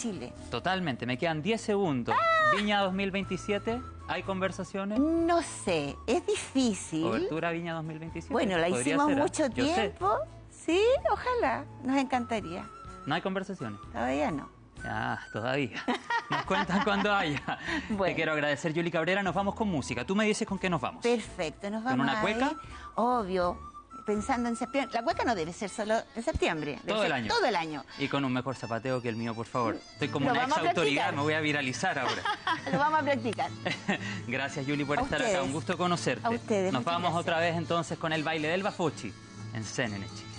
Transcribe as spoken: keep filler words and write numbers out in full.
Chile. Totalmente, me quedan diez segundos. ¡Ah! Viña dos mil veintisiete, ¿hay conversaciones? No sé, es difícil. ¿Cobertura Viña dos mil veintisiete? Bueno, la hicimos ser, mucho ¿eh? tiempo. Sí, ojalá, nos encantaría. ¿No hay conversaciones? Todavía no. Ah, todavía. Nos cuentan cuando haya. Bueno. Te quiero agradecer, Yuli Cabrera. Nos vamos con música. Tú me dices con qué nos vamos. Perfecto, nos vamos. ¿Con una cueca? Ahí, obvio, pensando en septiembre. La cueca no debe ser solo en septiembre. Debe todo el ser año. Todo el año. Y con un mejor zapateo que el mío, por favor. Estoy como Lo una ex autoridad, practicar. me voy a viralizar ahora. Lo vamos a practicar. Gracias, Yuli, por a estar ustedes. acá. Un gusto conocerte. A ustedes. Nos vamos gracias. otra vez entonces con el baile del Bafochi en C N N Chile.